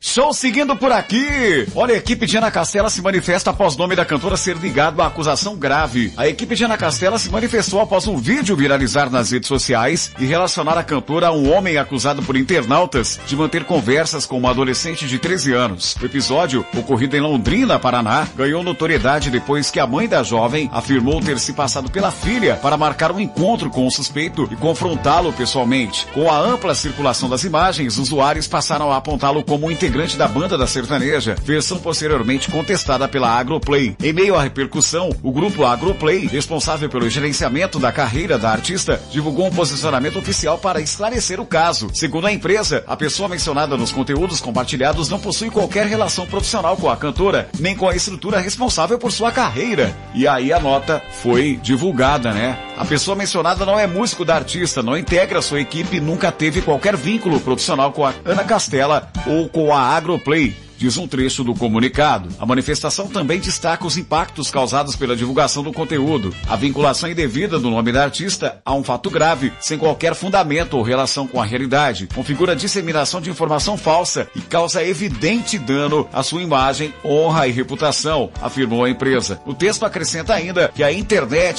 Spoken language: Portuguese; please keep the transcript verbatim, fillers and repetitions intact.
Show seguindo por aqui. Olha, a equipe de Ana Castela se manifesta após nome da cantora ser ligado à acusação grave. A equipe de Ana Castela se manifestou após um vídeo viralizar nas redes sociais e relacionar a cantora a um homem acusado por internautas de manter conversas com uma adolescente de treze anos. O episódio, ocorrido em Londrina, Paraná, ganhou notoriedade depois que a mãe da jovem afirmou ter se passado pela filha para marcar um encontro com o suspeito e confrontá-lo pessoalmente. Com a ampla circulação das imagens, usuários passaram a apontá-lo como um integrante da banda da sertaneja, versão posteriormente contestada pela Agroplay. Em meio à repercussão, o grupo Agroplay, responsável pelo gerenciamento da carreira da artista, divulgou um posicionamento oficial para esclarecer o caso. Segundo a empresa, a pessoa mencionada nos conteúdos compartilhados não possui qualquer relação profissional com a cantora, nem com a estrutura responsável por sua carreira. E aí a nota foi divulgada, né? A pessoa mencionada não é músico da artista, não integra sua equipe e nunca teve qualquer vínculo profissional com a Ana Castela ou com a Agroplay, diz um trecho do comunicado. A manifestação também destaca os impactos causados pela divulgação do conteúdo. A vinculação indevida do nome da artista a um fato grave, sem qualquer fundamento ou relação com a realidade, configura disseminação de informação falsa e causa evidente dano à sua imagem, honra e reputação, afirmou a empresa. O texto acrescenta ainda que a internet